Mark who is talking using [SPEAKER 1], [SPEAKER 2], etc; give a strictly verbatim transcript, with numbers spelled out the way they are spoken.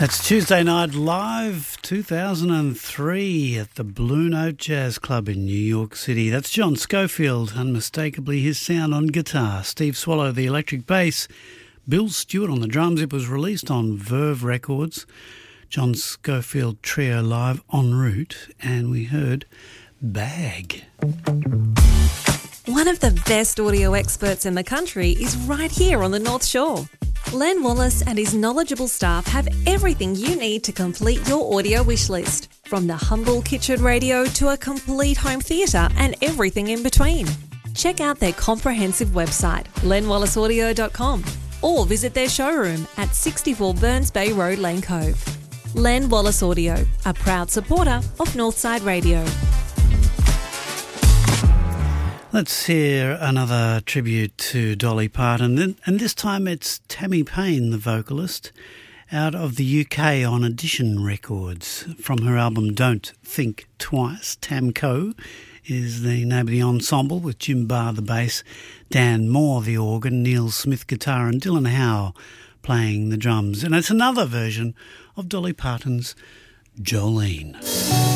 [SPEAKER 1] That's Tuesday Night Live two thousand three at the Blue Note Jazz Club in New York City. That's John Scofield, unmistakably his sound on guitar. Steve Swallow, the electric bass. Bill Stewart on the drums. It was released on Verve Records. John Scofield Trio live en route. And we heard Bag.
[SPEAKER 2] One of the best audio experts in the country is right here on the North Shore. Len Wallace and his knowledgeable staff have everything you need to complete your audio wish list, from the humble kitchen radio to a complete home theatre and everything in between. Check out their comprehensive website, len wallace audio dot com, or visit their showroom at sixty-four Burns Bay Road, Lane Cove. Len Wallace Audio, a proud supporter of Northside Radio.
[SPEAKER 1] Let's hear another tribute to Dolly Parton, and this time it's Tammy Payne, the vocalist, out of the U K on Edition Records. From her album Don't Think Twice, Tamco is the name of the ensemble, with Jim Barr the bass, Dan Moore the organ, Neil Smith guitar and Dylan Howe playing the drums. And it's another version of Dolly Parton's Jolene.